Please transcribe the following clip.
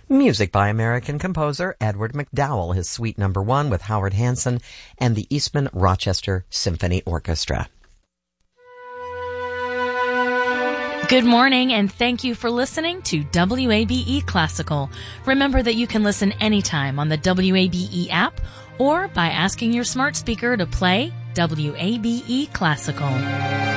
Music by American composer Edward McDowell, his Suite No. 1 with Howard Hanson and the Eastman Rochester Symphony Orchestra. Good morning, and thank you for listening to WABE Classical. Remember that you can listen anytime on the WABE app or by asking your smart speaker to play WABE Classical.